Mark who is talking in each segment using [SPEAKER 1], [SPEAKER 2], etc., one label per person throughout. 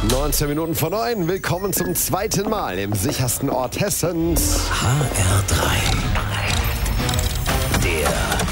[SPEAKER 1] 19 Minuten vor 9. Willkommen zum zweiten Mal im sichersten Ort Hessens.
[SPEAKER 2] HR3. Der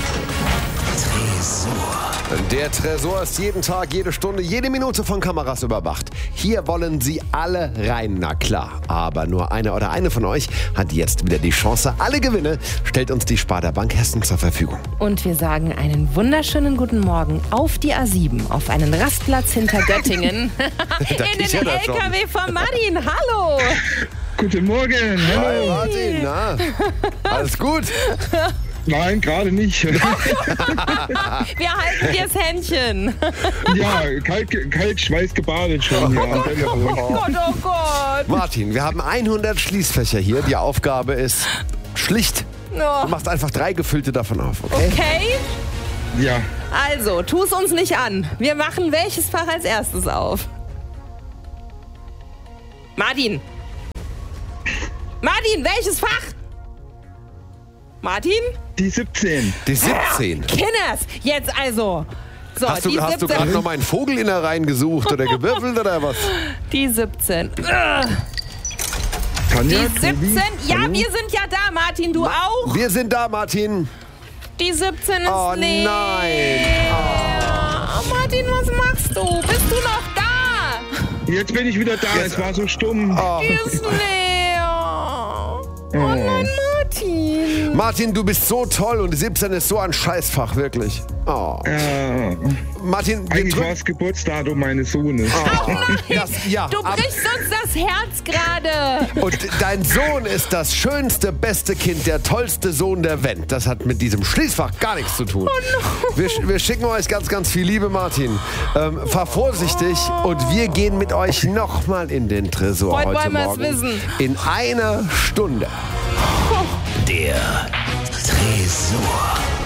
[SPEAKER 2] Tresor.
[SPEAKER 1] Der Tresor ist jeden Tag, jede Stunde, jede Minute von Kameras überwacht. Hier wollen sie alle rein, na klar. Aber nur einer oder eine von euch hat jetzt wieder die Chance. Alle Gewinne stellt uns die Sparda Bank Hessen zur Verfügung.
[SPEAKER 3] Und wir sagen einen wunderschönen guten Morgen auf die A7, auf einen Rastplatz hinter Göttingen. In den LKW von Martin. Hallo!
[SPEAKER 4] Guten Morgen.
[SPEAKER 1] Hi
[SPEAKER 4] Hallo.
[SPEAKER 1] Martin, na? Alles gut?
[SPEAKER 4] Nein, gerade nicht.
[SPEAKER 3] Wir halten dir das Händchen.
[SPEAKER 4] Ja, kalt, schweißgebadet schon hier am Telefon.
[SPEAKER 3] Oh Gott, oh Gott.
[SPEAKER 1] Martin, wir haben 100 Schließfächer hier. Die Aufgabe ist schlicht.
[SPEAKER 3] Oh.
[SPEAKER 1] Du machst einfach 3 gefüllte davon auf, okay?
[SPEAKER 3] Okay,
[SPEAKER 4] Ja,
[SPEAKER 3] also, tu es uns nicht an. Wir machen welches Fach als erstes auf? Martin, welches Fach? Martin?
[SPEAKER 4] die 17.
[SPEAKER 1] Die 17.
[SPEAKER 3] Kinders, jetzt also. So,
[SPEAKER 1] Hast du
[SPEAKER 3] die
[SPEAKER 1] gerade
[SPEAKER 3] 17.
[SPEAKER 1] noch mal einen Vogel in der Reihen gesucht oder gewürfelt oder was?
[SPEAKER 3] Die 17.
[SPEAKER 4] Tanja,
[SPEAKER 3] Die
[SPEAKER 4] Tobi,
[SPEAKER 3] 17. Ja,
[SPEAKER 4] hallo?
[SPEAKER 3] wir sind ja da, Martin, du auch?
[SPEAKER 1] Wir sind da, Martin.
[SPEAKER 3] Die 17 ist
[SPEAKER 1] Oh
[SPEAKER 3] leer.
[SPEAKER 1] nein.
[SPEAKER 3] Oh, Martin, was machst du? Bist du noch da?
[SPEAKER 4] Jetzt bin ich wieder da. Es war so stumm.
[SPEAKER 3] Die ist leer. Oh nein, Martin.
[SPEAKER 1] Martin, du bist so toll und die 17 ist so ein Scheißfach, wirklich. Oh. Martin, wir
[SPEAKER 4] Eigentlich war
[SPEAKER 1] drücken-
[SPEAKER 4] es Geburtsdatum meines Sohnes.
[SPEAKER 1] ja,
[SPEAKER 3] Du
[SPEAKER 1] aber-
[SPEAKER 3] brichst uns das Herz gerade.
[SPEAKER 1] Und dein Sohn ist das schönste, beste Kind, der tollste Sohn der Welt. Das hat mit diesem Schließfach gar nichts zu tun. Wir schicken euch ganz, ganz viel Liebe, Martin. Fahr vorsichtig und wir gehen mit euch nochmal in den Tresor
[SPEAKER 3] Heute
[SPEAKER 1] heute
[SPEAKER 3] wollen wir es
[SPEAKER 1] Morgen.
[SPEAKER 3] wissen.
[SPEAKER 1] In einer Stunde.
[SPEAKER 2] Der Tresor.